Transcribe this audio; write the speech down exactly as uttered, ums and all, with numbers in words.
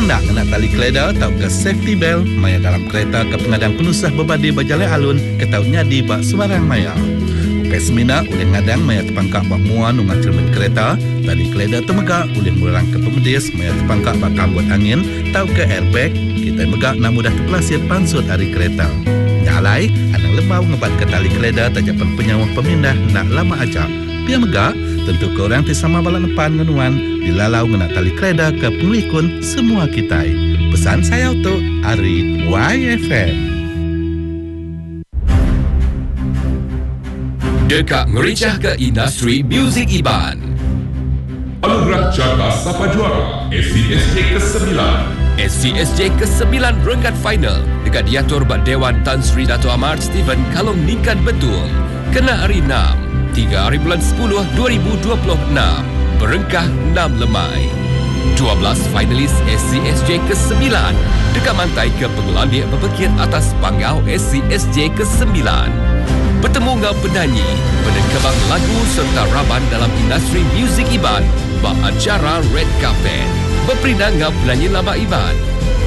nak kena tali keleda atau ke safety belt maya dalam kereta ke pengadang penusah berbadi berjalan alun ke tahu nyadi bak sebarang maya. Ukai semina oleh ngadang maya terpangkak bak muan ungat cermin kereta, tali keleda temegak oleh merang ke pemedis maya terpangkak bak kambut angin tahu ke airbag, kita megak nak mudah terpelasir pansut hari kereta. Nyalai, anang lembau ngebat ke tali keleda tajapan penyawah pemindah nak lama ajak. Pia megak, tentu ke orang ti sama balak depan ngenuan dilalau ngena tali keleda ke pengelikun semua kita. Pesan saya untuk Arit Y F M. Dekat mericah ke industri muzik Iban. Anugerah Jaka Sapa Juara S C S J ke sembilan. S C S J ke sembilan renggat final dekat diatur bak Dewan Tan Sri Dato' Amar Steven Kalong Ningkan Betul. Kena hari enam, tiga hari bulan sepuluh dua ribu dua puluh enam. Berengkah enam lemai. dua belas finalis S C S J ke sembilan dekat mantai ke pengelandik berpekir atas panggau S C S J ke sembilan. Bertemu dengan penyanyi, penekebang lagu serta raban dalam industri muzik Iban bak acara Red Carpet. Berperindah dengan penyanyi lama Iban